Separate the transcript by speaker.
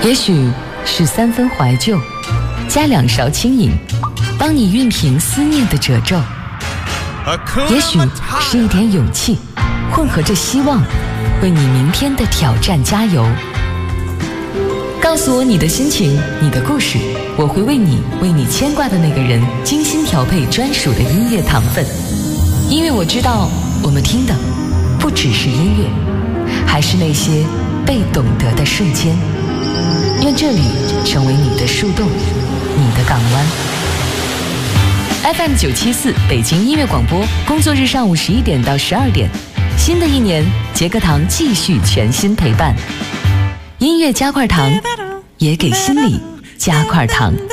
Speaker 1: 也许是3分怀旧，加2勺轻饮，帮你熨平思念的褶皱；也许是一点勇气，混合着希望，为你明天的挑战加油。告诉我你的心情，你的故事，我会为你牵挂的那个人精心调配专属的音乐糖分。因为我知道，我们听的不只是音乐，还是那些被懂得的瞬间。愿这里成为你的树洞，你的港湾。FM 974北京音乐广播，工作日上午11点到12点。新的一年，杰克堂继续全新陪伴。音乐加块糖，也给心里加块糖。